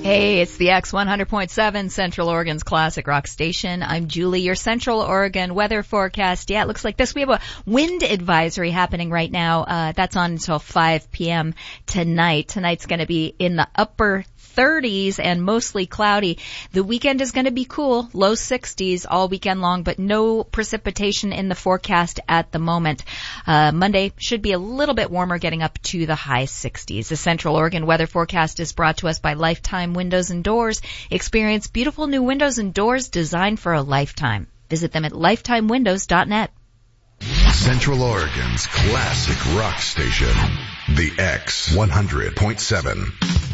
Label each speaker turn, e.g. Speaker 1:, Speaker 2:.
Speaker 1: Hey, it's the X100.7 Central Oregon's classic rock station. I'm Julie, your Central Oregon weather forecast. Yeah, it looks like this. We have a wind advisory happening right now. That's on until 5 p.m. tonight. Tonight's going to be in the upper 30s and mostly cloudy. The weekend is going to be cool, low 60s all weekend long, but no precipitation in the forecast at the moment. Monday should be a little bit warmer, getting up to the high 60s. The Central Oregon weather forecast is brought to us by Lifetime Windows and Doors. Experience beautiful new windows and doors designed for a lifetime. Visit them at lifetimewindows.net.
Speaker 2: Central Oregon's classic rock station, the X100.7.